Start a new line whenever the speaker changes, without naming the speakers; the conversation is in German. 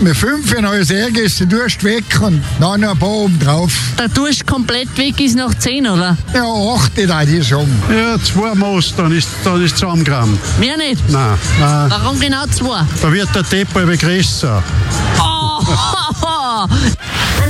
Mit 5 ein neues Egg ist der Durst weg und dann noch ein paar oben drauf.
Der Durst komplett weg ist nach 10, oder?
Ja, 8, da die sagen.
Ja, 2 Maß, dann ist zusammengerammt.
Mehr nicht?
Nein.
Warum genau 2?
Da wird der Depp größer.
Oh,